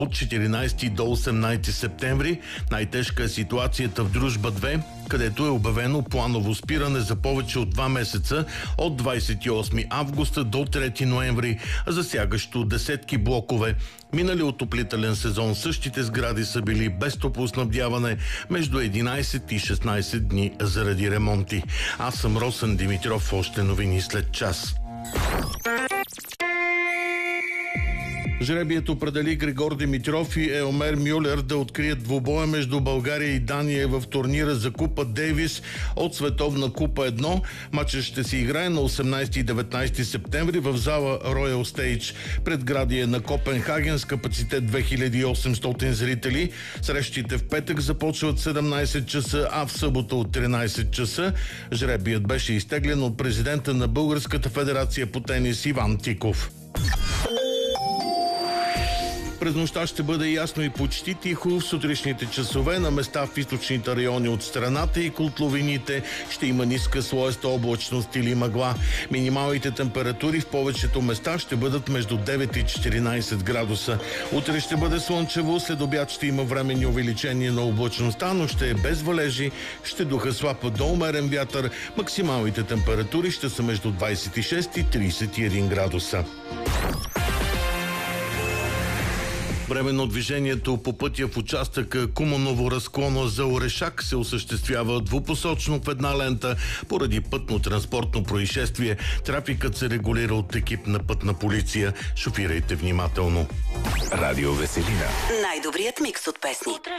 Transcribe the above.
от 14 до 18 септември. Най-тежка е ситуацията в Дружба 2, където е обявено планово спиране за повече от 2 месеца от 28 августа до 3 ноември, засягащо десетки блокове. Минали отоплителен сезон същите сгради са били без топлоснабдяване между 11 и 16 дни заради ремонти. Аз съм Росен Димитров, още новини след час. Жребието определи Григор Димитров и Елмер Мюлер да открият двубоя между България и Дания в турнира за Купа Дейвис от Световна купа 1. Матчът ще се играе на 18 и 19 септември в зала Royal Stage, предградие на Копенхаген с капацитет 2800 зрители. Срещите в петък започват 17 часа, а в събота от 13 часа. Жребият беше изтеглен от президента на Българската федерация по тенис Иван Тиков. През нощта ще бъде ясно и почти тихо. В сутрешните часове на места в източните райони от страната и котловините ще има ниска слоеста облачност или мъгла. Минималните температури в повечето места ще бъдат между 9 и 14 градуса. Утре ще бъде слънчево, след обяд ще има временни увеличения на облачността, но ще е без валежи, ще духа слаб до умерен вятър. Максималните температури ще са между 26 и 31 градуса. Временно движението по пътя в участъка Куманово разклона за Орешак се осъществява двупосочно в една лента поради пътно-транспортно происшествие. Трафикът се регулира от екип на Пътна полиция. Шофирайте внимателно. Радио Веселина. Най-добрият микс от песни.